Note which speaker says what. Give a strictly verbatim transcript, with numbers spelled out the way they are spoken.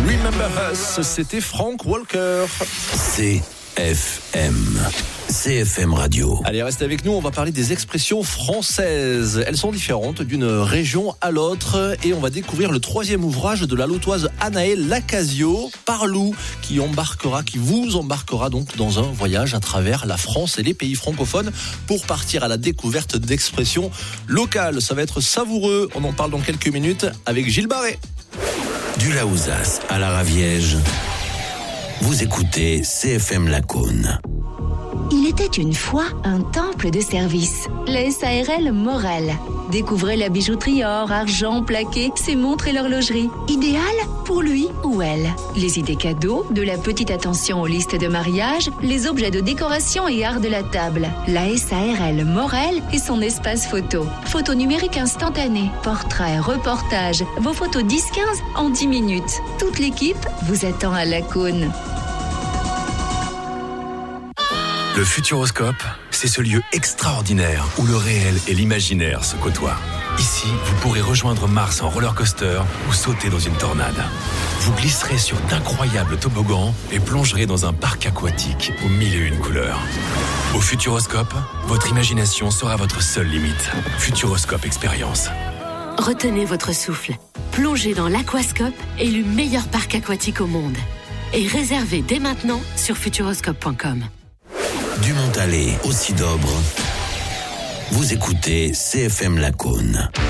Speaker 1: Remember Us, c'était Frank Walker.
Speaker 2: C F M. C F M Radio.
Speaker 1: Allez, restez avec nous, on va parler des expressions françaises. Elles sont différentes d'une région à l'autre et on va découvrir le troisième ouvrage de la lautoise Anaëlle Lacasio, Parlou, qui embarquera, qui vous embarquera donc dans un voyage à travers la France et les pays francophones pour partir à la découverte d'expressions locales. Ça va être savoureux, on en parle dans quelques minutes avec Gilles Barré.
Speaker 2: Du Laouzas à la Raviège, vous écoutez C F M Lacaune.
Speaker 3: Il était une fois un temple de service, la S A R L Morel. Découvrez la bijouterie or, argent, plaqué, ses montres et l'horlogerie. Idéal pour lui ou elle. Les idées cadeaux, de la petite attention aux listes de mariage, les objets de décoration et art de la table. La S A R L Morel et son espace photo. Photos numériques instantanées, portraits, reportages, vos photos dix quinze en dix minutes. Toute l'équipe vous attend à Lacaune.
Speaker 4: Le Futuroscope, c'est ce lieu extraordinaire où le réel et l'imaginaire se côtoient. Ici, vous pourrez rejoindre Mars en roller coaster ou sauter dans une tornade. Vous glisserez sur d'incroyables toboggans et plongerez dans un parc aquatique aux mille et une couleurs. Au Futuroscope, votre imagination sera votre seule limite. Futuroscope Expérience.
Speaker 5: Retenez votre souffle. Plongez dans l'Aquascope, élu meilleur parc aquatique au monde. Et réservez dès maintenant sur futuroscope point com.
Speaker 2: Du Montalet au Cidobre, vous écoutez C F M Lacaune.